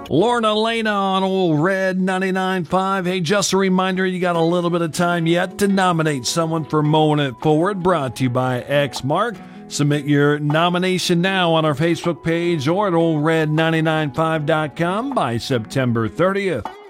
Lorna Lena on Old Red 99.5. Hey, just a reminder, you got a little bit of time yet to nominate someone for Mowing It Forward, brought to you by Xmark. Submit your nomination now on our Facebook page or at oldred995.com by September 30th.